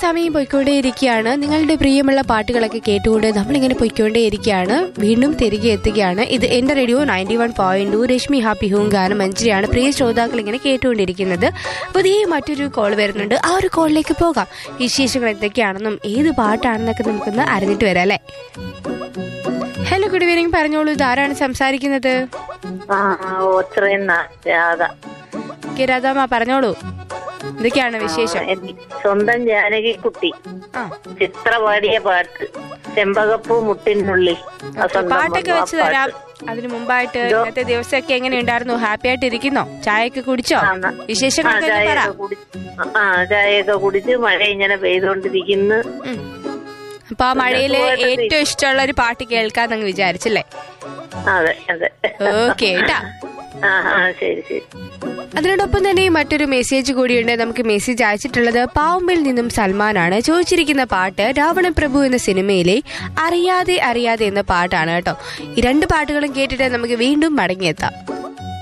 സമയം പോയിക്കൊണ്ടേയിരിക്കുകയാണ്. നിങ്ങളുടെ പ്രിയമുള്ള പാട്ടുകളൊക്കെ കേട്ടുകൊണ്ട് നമ്മളിങ്ങനെ പോയിക്കൊണ്ടേയിരിക്കുകയാണ്. വീണ്ടും തിരികെ എത്തുകയാണ്. ഇത് എന്റെ റേഡിയോ 91.2 രശ്മി ഹാപ്പി ഹോം ഗാനം മഞ്ജരിയാണ്. പ്രിയ ശ്രോതാക്കൾ ഇങ്ങനെ കേട്ടുകൊണ്ടിരിക്കുന്നത്. പുതിയ മറ്റൊരു കോൾ വരുന്നുണ്ട്. ആ ഒരു കോളിലേക്ക് പോകാം. വിശേഷങ്ങൾ എന്തൊക്കെയാണെന്നും ഏത് പാട്ടാണെന്നൊക്കെ നമുക്കൊന്ന് അറിഞ്ഞിട്ട് വരാം അല്ലേ? Hello, good evening. പറഞ്ഞോളൂ, ഇതാരാണ് സംസാരിക്കുന്നത്? രാധാമ്മ പറഞ്ഞോളൂ, എന്തൊക്കെയാണ് വിശേഷം? സ്വന്തം ജാനകിക്കുട്ടി ചിത്ര പാടിയ പാട്ട് ചെമ്പകപ്പൂ മുട്ടിനുള്ളിൽ. പാട്ടൊക്കെ വെച്ച് തരാം. അതിനു മുമ്പായിട്ട് ഇന്നത്തെ ദിവസമൊക്കെ എങ്ങനെ ഉണ്ടായിരുന്നു? ഹാപ്പി ആയിട്ട് ഇരിക്കുന്നോ? ചായയൊക്കെ കുടിച്ചോ? വിശേഷങ്ങളൊക്കെ ചായയൊക്കെ കുടിച്ച് മഴ ഇങ്ങനെ പെയ്തോണ്ടിരിക്കുന്നു. അപ്പൊ ആ മഴയില് ഏറ്റവും ഇഷ്ടമുള്ള ഒരു പാട്ട് കേൾക്കാന്നങ്ങ് വിചാരിച്ചല്ലേ? അതെ അതെ. ഓക്കെ ട്ടാ. ശരി ശരി. അതിനോടൊപ്പം തന്നെ മറ്റൊരു മെസ്സേജ് കൂടിയുണ്ട്. നമുക്ക് മെസ്സേജ് അയച്ചിട്ടുള്ളത് പാവുമ്പിൽ നിന്നും സൽമാനാണ്. ചോദിച്ചിരിക്കുന്ന പാട്ട് രാവണപ്രഭു എന്ന സിനിമയിലെ അറിയാതെ അറിയാതെ എന്ന പാട്ടാണ് കേട്ടോ. ഈ രണ്ട് പാട്ടുകളും കേട്ടിട്ട് നമുക്ക് വീണ്ടും മടങ്ങിയെത്താം.